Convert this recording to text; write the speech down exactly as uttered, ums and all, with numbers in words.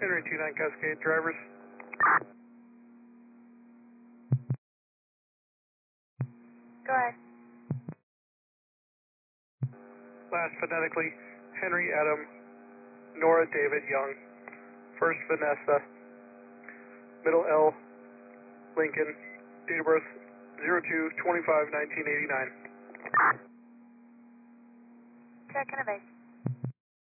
Henry two nine Cascade, drivers. Go ahead. Last phonetically, Henry Adam, Nora David Young. First Vanessa, middle L, Lincoln, date of birth zero two twenty-five nineteen eighty-nine. Check and evade.